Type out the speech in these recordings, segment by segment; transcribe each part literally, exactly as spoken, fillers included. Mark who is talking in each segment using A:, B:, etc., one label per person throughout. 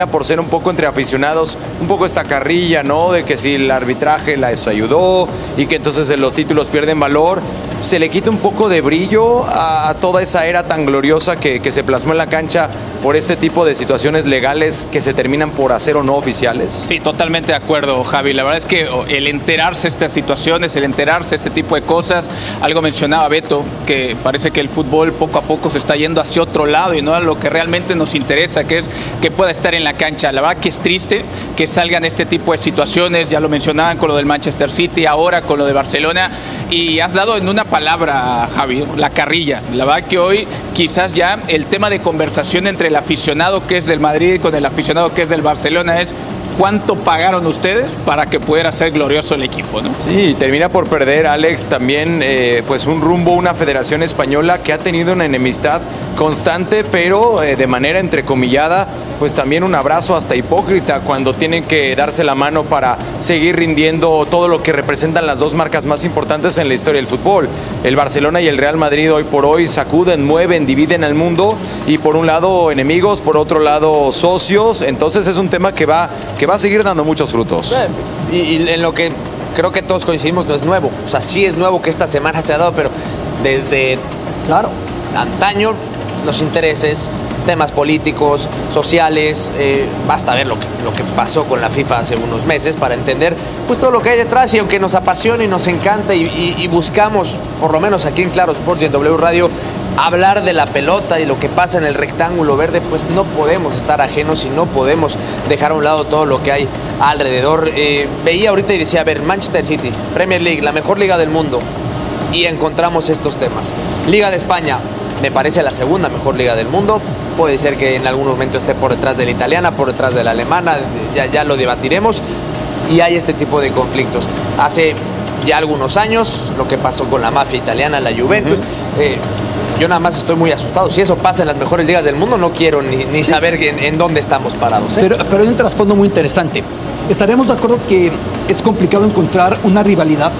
A: por ser un poco entre aficionados, un poco esta carrilla, ¿no? De que si el arbitraje les ayudó y que entonces los títulos pierden valor, se le quita un poco de brillo a, a toda esa era tan gloriosa que, que se plasmó en la cancha por este tipo de situaciones legales que se terminan por hacer o no oficiales.
B: Sí, totalmente de acuerdo, Javi. La verdad es que el enterarse de estas situaciones, el enterarse de este tipo de cosas, algo mencionaba Beto, que parece que el fútbol poco a poco se está yendo hacia otro lado y no a lo que realmente nos interesa, que es que pueda estar en la cancha. La verdad que es triste que salgan este tipo de situaciones, ya lo mencionaban con lo del Manchester City, ahora con lo de Barcelona, y has dado en una palabra, Javi, la carrilla. La verdad que hoy quizás ya el tema de conversación entre el aficionado que es del Madrid con el aficionado que es del Barcelona es: ¿cuánto pagaron ustedes para que pudiera ser glorioso el equipo, ¿no?
A: Sí, termina por perder, Alex, también eh, pues un rumbo, una federación española que ha tenido una enemistad constante, pero eh, de manera entrecomillada, pues también un abrazo hasta hipócrita cuando tienen que darse la mano para seguir rindiendo todo lo que representan las dos marcas más importantes en la historia del fútbol. El Barcelona y el Real Madrid hoy por hoy sacuden, mueven, dividen al mundo, y por un lado enemigos, por otro lado socios. Entonces es un tema que va que va a seguir dando muchos frutos.
C: Y, y en lo que creo que todos coincidimos, no es nuevo. O sea, sí es nuevo que esta semana se ha dado, pero desde, claro, antaño, los intereses, temas políticos, sociales, eh, basta ver lo que, lo que pasó con la FIFA hace unos meses para entender pues todo lo que hay detrás. Y aunque nos apasiona y nos encanta y, y, y buscamos, por lo menos aquí en Claro Sports y en W Radio, hablar de la pelota y lo que pasa en el rectángulo verde, pues no podemos estar ajenos y no podemos dejar a un lado todo lo que hay alrededor. Eh, veía ahorita y decía, a ver, Manchester City, Premier League, la mejor liga del mundo, y encontramos estos temas. Liga de España, me parece la segunda mejor liga del mundo. Puede ser que en algún momento esté por detrás de la italiana, por detrás de la alemana, ya, ya lo debatiremos. Y hay este tipo de conflictos. Hace ya algunos años, lo que pasó con la mafia italiana, la Juventus, uh-huh. eh, yo nada más estoy muy asustado. Si eso pasa en las mejores ligas del mundo, no quiero ni, ni sí. saber en, en dónde estamos parados. ¿eh?
D: Pero, pero hay un trasfondo muy interesante. Estaremos de acuerdo que es complicado encontrar una rivalidad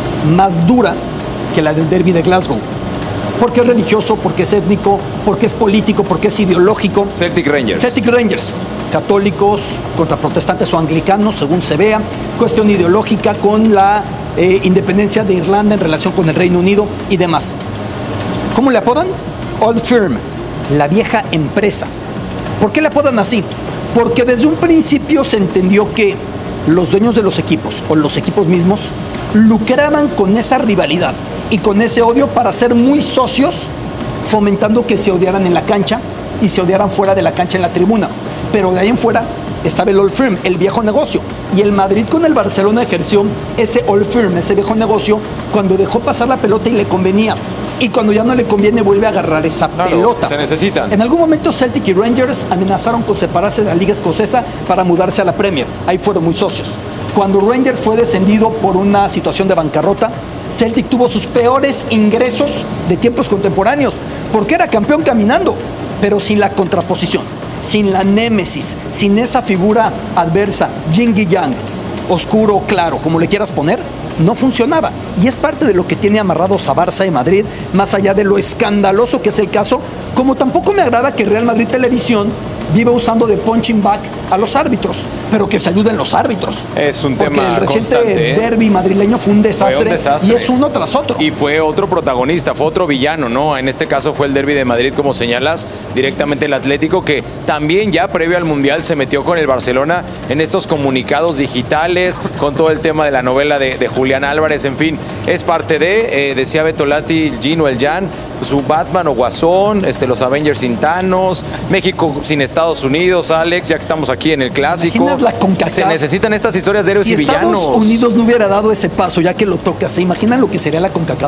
D: más dura que la del derbi de Glasgow. Porque es religioso, porque es étnico, porque es político, porque es ideológico.
A: Celtic Rangers.
D: Celtic Rangers. Católicos contra protestantes o anglicanos, según se vea. Cuestión ideológica con la eh, independencia de Irlanda en relación con el Reino Unido y demás. ¿Cómo le apodan? Old Firm, la vieja empresa. ¿Por qué le apodan así? Porque desde un principio se entendió que los dueños de los equipos o los equipos mismos lucraban con esa rivalidad y con ese odio para ser muy socios, fomentando que se odiaran en la cancha y se odiaran fuera de la cancha en la tribuna. Pero de ahí en fuera estaba el Old Firm, el viejo negocio. Y el Madrid con el Barcelona ejerció ese Old Firm, ese viejo negocio, cuando dejó pasar la pelota y le convenía. Y cuando ya no le conviene, vuelve a agarrar esa claro, pelota.
A: Se necesitan.
D: En algún momento Celtic y Rangers amenazaron con separarse de la Liga Escocesa para mudarse a la Premier. Ahí fueron muy socios. Cuando Rangers fue descendido por una situación de bancarrota, Celtic tuvo sus peores ingresos de tiempos contemporáneos, porque era campeón caminando, pero sin la contraposición, sin la némesis, sin esa figura adversa, yin y yang, oscuro, claro, como le quieras poner, no funcionaba. Y es parte de lo que tiene amarrados a Barça y Madrid, más allá de lo escandaloso que es el caso, como tampoco me agrada que Real Madrid Televisión viva usando de punching back a los árbitros, pero que se ayuden los árbitros.
A: Es un
D: Porque
A: tema
D: el reciente
A: constante, ¿eh?
D: derbi madrileño fue un, desastre,
A: fue un desastre
D: y es uno tras otro.
A: Y fue otro protagonista, fue otro villano, ¿no? En este caso fue el derbi de Madrid, como señalas, directamente el Atlético, que también ya previo al Mundial se metió con el Barcelona en estos comunicados digitales, con todo el tema de la novela de, de Julián Álvarez, en fin, es parte de, eh, decía Betolati, Gino el Jan, su Batman o Guasón, este, los Avengers sin Thanos, México sin Estados Unidos, Alex, ya que estamos aquí en el clásico.
D: ¿Imaginas la CONCACAF?
A: Se necesitan estas historias de héroes
D: si
A: y villanos.
D: Estados Unidos no hubiera dado ese paso, ya que lo toca, ¿se imaginan lo que sería la CONCACAF?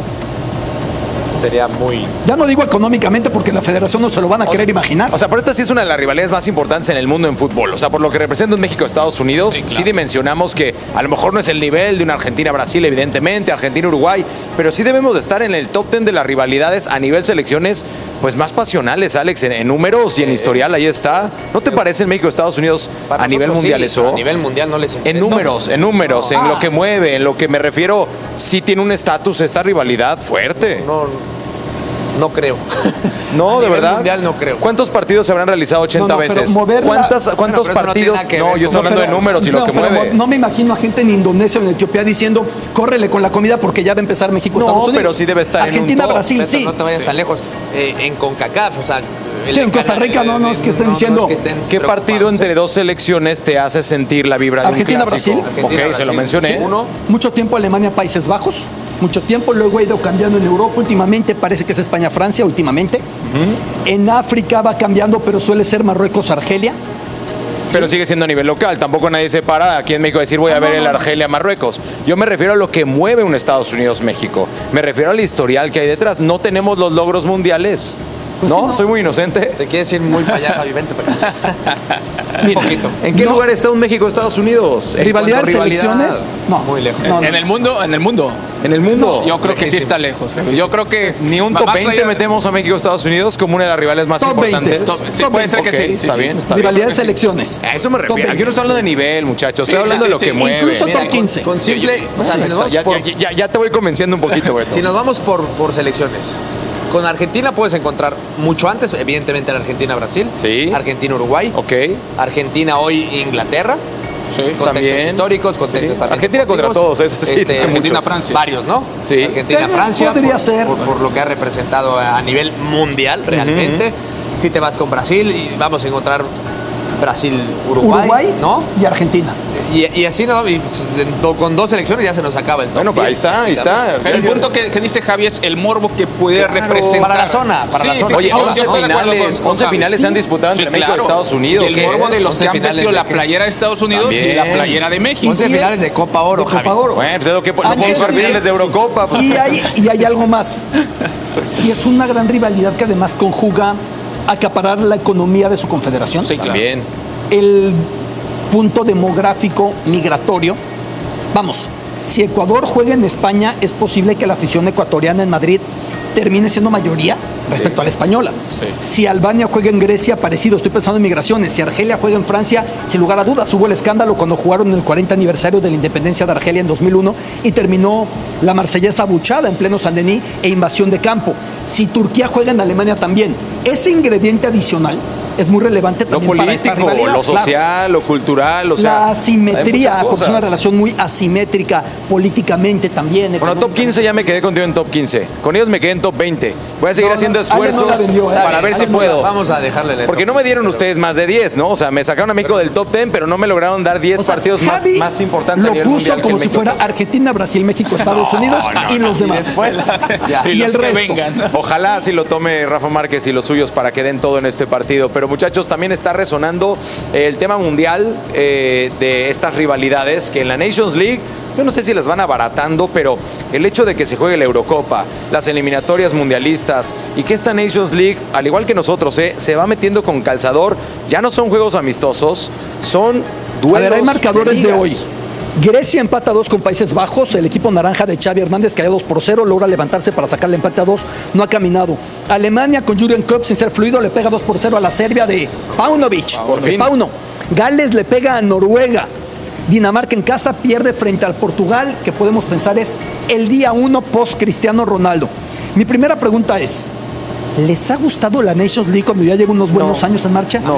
C: Sería muy...
D: Ya no digo económicamente porque la federación no se lo van a
A: o
D: querer
A: sea,
D: imaginar.
A: O sea, pero esta sí es una de las rivalidades más importantes en el mundo en fútbol. O sea, por lo que representa en México Estados Unidos, sí, claro. sí dimensionamos que a lo mejor no es el nivel de una Argentina-Brasil, evidentemente, Argentina-Uruguay, pero sí debemos de estar en el top ten de las rivalidades a nivel selecciones pues más pasionales, Alex, en, en números y en historial, ahí está. ¿No te parece en México Estados Unidos
C: Para
A: a nivel mundial
C: sí,
A: eso?
C: A nivel mundial no les interesa.
A: En números, en números, no. en ah. lo que mueve, en lo que me refiero, sí tiene un estatus esta rivalidad fuerte.
C: No, no. No creo.
A: No,
C: A
A: de
C: nivel
A: verdad.
C: mundial no creo.
A: ¿Cuántos partidos se habrán realizado ochenta
D: No, no, pero
A: veces?
D: moverla-
A: ¿Cuántas,
C: Bueno,
A: ¿Cuántos
C: pero eso no tiene
A: partidos?
C: nada que
A: No,
C: ver
A: yo estoy
C: con-
A: hablando de
D: pero-
A: números y lo
D: no,
A: que
D: pero
A: mueve.
D: No me imagino a gente en Indonesia o en Etiopía diciendo, córrele con la comida porque ya va a empezar México,
A: No,
D: Estados Unidos.
A: pero sí debe estar en un
D: Argentina,
A: top.
D: Brasil,
C: Beto,
D: sí.
C: No te vayas tan lejos. Eh, en CONCACAF, o sea... el-
D: Sí, en Costa Rica no, no es que estén
C: no, no
D: diciendo-
C: es que estén
A: ¿Qué partido
C: preocupados,
A: entre
C: ¿eh?
A: dos selecciones te hace sentir la vibra de un
D: Argentina,
A: clásico?
D: Brasil.
C: Argentina,
A: Ok, se
C: Brasil.
A: lo mencioné.
C: Sí, uno.
D: Mucho tiempo Alemania, Países Bajos. Mucho tiempo, luego ha ido cambiando en Europa. Últimamente parece que es España, Francia, últimamente. En África va cambiando, pero suele ser Marruecos, Argelia.
A: Pero sigue siendo a nivel local. Tampoco nadie se para aquí en México a decir voy a
D: Ah,
A: ver
D: no,
A: el
D: no, no.
A: Argelia-Marruecos. Yo me refiero a lo que mueve un Estados Unidos-México. Me refiero al historial que hay detrás. No tenemos los logros mundiales.
D: Pues
A: ¿No?
D: sí, no.
A: Soy muy inocente.
C: Te quieres ir muy para allá, Javi, vente para acá. Un
D: Mira,
C: poquito.
A: ¿En qué
D: No.
A: lugar está un México-Estados Unidos? En
D: ¿Rivalidad de
A: cuanto a rivalidad.
D: selecciones? No.
C: Muy lejos.
D: No, no.
B: En el mundo, en el mundo.
A: En el mundo.
B: Yo creo que sí
C: lejísimo.
B: está lejos. Yo creo que
A: Ni un
B: más
A: top
B: allá-
A: veinte metemos a México-Estados Unidos como una de las rivales más
D: Top veinte.
A: importantes.
B: Top- sí,
D: Top
B: puede ser que
A: Ok,
B: sí, sí,
A: está
B: sí.
A: bien, está
D: Rivalidad de
A: bien.
D: selecciones.
A: A eso me
D: Top
A: refiero. Aquí
D: veinte.
A: no estoy hablando de nivel, muchachos. Estoy
B: Sí,
A: hablando
B: sí,
A: de lo
B: sí,
A: que
B: sí.
A: mueve.
D: Incluso
C: Mira,
D: top quince.
C: Con simple... o sea, si nos
A: Está-
C: vamos
A: ya,
C: por-
A: ya- ya- ya te voy convenciendo un poquito, Beto.
C: Si nos vamos por, por selecciones, con Argentina puedes encontrar mucho antes, evidentemente la Argentina-Brasil,
A: Sí.
C: Argentina-Uruguay,
A: Ok.
C: Argentina hoy Inglaterra,
A: Sí,
C: contextos
A: también.
C: históricos, contextos
A: Sí.
C: también
A: Argentina contra
C: deportivos.
A: todos, eso sí,
C: Este,
A: tiene
C: Argentina,
A: muchos.
C: Francia, varios, ¿no?
A: Sí.
C: Argentina-Francia,
D: Podría
C: por,
D: ser.
C: por- por lo que ha representado a nivel mundial realmente. Si te vas con Brasil, y vamos a encontrar Brasil-Uruguay,
D: Uruguay
C: ¿no?
D: y Argentina.
C: Y, y así, ¿no? Y, pues, de- to- con dos selecciones ya se nos acaba el top
A: Bueno, pues ahí
C: diez.
A: está, ahí está.
B: El punto que, que dice Javi es el morbo que puede
C: Claro,
B: representar.
C: para la zona, para la zona.
A: Oye,
B: yo- yo
A: once
B: estoy de acuerdo
A: finales,
B: con- con
A: once
B: Javi.
A: finales se han disputado entre México y Estados Unidos.
B: Y el
A: ¿eh?
B: morbo de los
C: once
B: que han
C: finales
B: vestido
C: de
B: la
C: qué?
B: playera de Estados Unidos y
A: También.
B: la playera de México.
C: once
D: sí
C: finales
D: es.
C: de Copa Oro,
D: De
C: Javi.
D: Copa Oro.
A: Bueno, pues es lo que lo
D: Antes
A: podemos ver
D: sí,
A: finales de
D: sí.
A: Eurocopa. pues.
D: Y hay, y hay algo más. Sí, es una gran rivalidad que además conjuga acaparar la economía de su confederación.
B: Sí, claro.
A: También.
D: El punto demográfico migratorio. Vamos, si Ecuador juega en España, es posible que la afición ecuatoriana en Madrid termine siendo mayoría respecto
A: Sí.
D: a la española.
A: Sí.
D: Si Albania juega en Grecia, parecido, estoy pensando en migraciones. Si Argelia juega en Francia, sin lugar a dudas, hubo el escándalo cuando jugaron el cuarenta aniversario de la independencia de Argelia en dos mil uno y terminó la marsellesa abuchada en pleno Saint-Denis e invasión de campo. Si Turquía juega en Alemania también, ese ingrediente adicional es muy relevante
A: Lo
D: también para esta
A: político,
D: rivalidad.
A: lo
D: Claro.
A: social, lo cultural, o sea.
D: La
A: hay
D: asimetría,
A: muchas
D: porque es una
A: cosas.
D: relación muy asimétrica políticamente también.
A: Bueno, top
D: económicamente.
A: quince ya me quedé contigo en top quince. Con ellos me quedé en top veinte. Voy a seguir
D: No, no,
A: haciendo
D: Ale no la
A: esfuerzos
D: vendió, ¿eh?
A: para ver
D: Ale
A: si
D: no la-
A: puedo.
C: Vamos a dejarle el
A: Porque no me dieron ustedes más de diez, ¿no? O sea, me sacaron a México del top diez, pero no me lograron dar diez
D: O sea,
A: partidos más,
D: Javi
A: más importantes a
D: lo
A: nivel
D: puso
A: mundial que
D: como
A: el
D: si
A: México.
D: fuera Argentina, Brasil, México, Estados Unidos y los demás.
C: después, ya.
B: Y,
D: Y
B: los
D: el
B: que
D: resto.
B: vengan.
A: Ojalá así lo tome Rafa Márquez y los suyos para que den todo en este partido. Pero muchachos, también está resonando eh, el tema mundial eh, de estas rivalidades que en la Nations League, yo no sé si las van abaratando, pero el hecho de que se juegue la Eurocopa, las eliminatorias mundialistas y que esta Nations League, al igual que nosotros, eh, se va metiendo con calzador, ya no son juegos amistosos, son
D: A
A: duelos.
D: ver, hay marcadores de
A: ligas.
D: hoy. Grecia empata a dos con Países Bajos. El equipo naranja de Xavi Hernández cae dos por cero. Logra levantarse para sacar el empate a dos. No ha caminado. Alemania con Jurgen Klopp sin ser fluido le pega dos por cero a la Serbia de Paunovic.
A: Por
D: de
A: fin.
D: Pauno. Gales le pega a Noruega. Dinamarca en casa pierde frente al Portugal, que podemos pensar es el día uno post Cristiano Ronaldo. Mi primera pregunta es, ¿les ha gustado la Nations League cuando ya lleva unos buenos
A: No.
D: años en marcha?
A: No.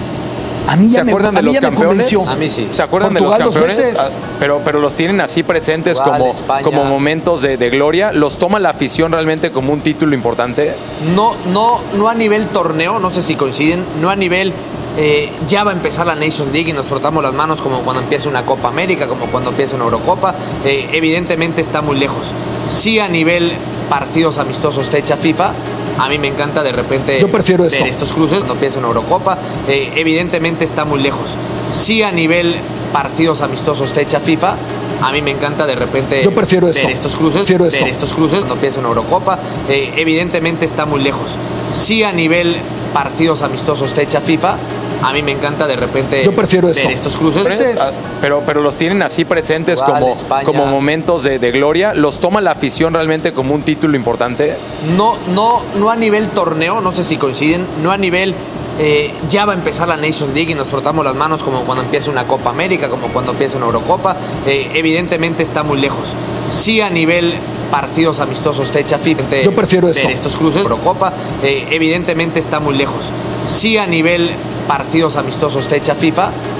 D: A mí ya
A: ¿Se
D: me,
A: acuerdan
D: a
A: de
D: mí
A: los
D: ya me
A: campeones?
D: convenció.
C: A mí sí.
A: ¿Se acuerdan
D: Portugal
A: de los
D: dos
A: campeones?
D: veces.
A: Ah, pero, pero los tienen así presentes
C: Portugal,
A: como,
C: España.
A: como momentos de, de gloria. ¿Los toma la afición realmente como un título importante?
C: No, no, no a nivel torneo, no sé si coinciden, no a nivel eh, ya va a empezar la Nations League y nos frotamos las manos como cuando empieza una Copa América, como cuando empieza una Eurocopa. Eh, evidentemente está muy lejos. Sí a nivel partidos amistosos fecha FIFA, a mí me encanta de repente
D: Yo prefiero esto.
C: ver estos cruces cuando empieza una Eurocopa. Eh, evidentemente está muy lejos. Sí a nivel partidos amistosos fecha FIFA, a mí me encanta de repente
D: Yo prefiero esto.
C: ver estos cruces,
D: Prefiero esto.
C: ver estos cruces cuando empieza una Eurocopa. Eh, evidentemente está muy lejos. Sí a nivel partidos amistosos fecha FIFA, a mí me encanta de repente
D: Yo prefiero esto.
C: ver estos cruces.
D: Ese es-
A: Ah, Pero, pero los tienen así presentes
C: Portugal,
A: como,
C: España.
A: como momentos de, de gloria. ¿Los toma la afición realmente como un título importante?
C: No, no, no a nivel torneo, no sé si coinciden, no a nivel eh, ya va a empezar la Nations League y nos frotamos las manos como cuando empieza una Copa América, como cuando empieza una Eurocopa. Eh, evidentemente está muy lejos. Sí a nivel partidos amistosos fecha FIFA.
D: Yo prefiero esto.
C: De estos cruces, Eurocopa, eh, evidentemente está muy lejos. Sí, a nivel partidos amistosos fecha FIFA,